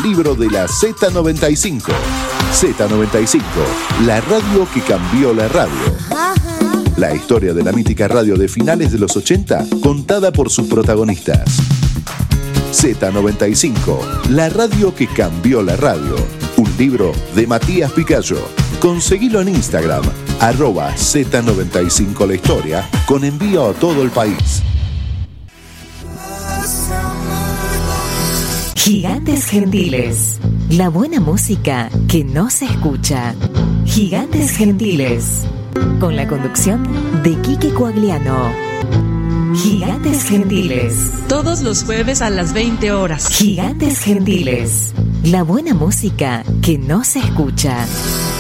libro de la Z95. Z95, la radio que cambió la radio. La historia de la mítica radio de finales de los 80, contada por sus protagonistas. Z95, la radio que cambió la radio. Un libro de Matías Picayo. Conseguilo en Instagram, @Z95 la historia, con envío a todo el país. Gigantes Gentiles, la buena música que no se escucha. Gigantes Gentiles, con la conducción de Quique Coagliano. Gigantes Gentiles, todos los jueves a las 20 horas. Gigantes Gentiles, la buena música que no se escucha.